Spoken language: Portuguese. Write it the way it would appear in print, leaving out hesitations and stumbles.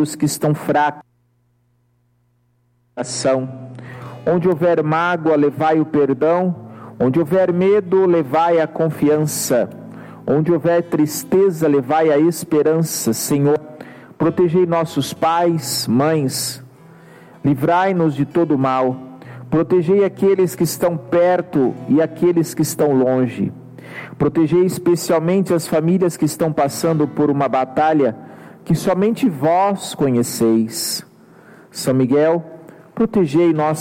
os que estão fracos. Onde houver mágoa, levai o perdão. Onde houver medo, levai a confiança. Onde houver tristeza, levai a esperança. Senhor, protegei nossos pais, mães, livrai-nos de todo mal. Protegei aqueles que estão perto e aqueles que estão longe. Protegei especialmente as famílias que estão passando por uma batalha que somente vós conheceis. São Miguel, protegei nossa